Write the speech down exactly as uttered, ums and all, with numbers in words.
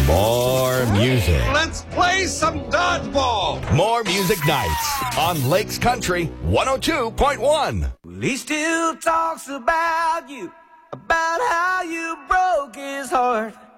More music. Let's play some dodgeball. More music nights on Lakes Country one oh two point one. Well, he still talks about you, about how you broke his heart.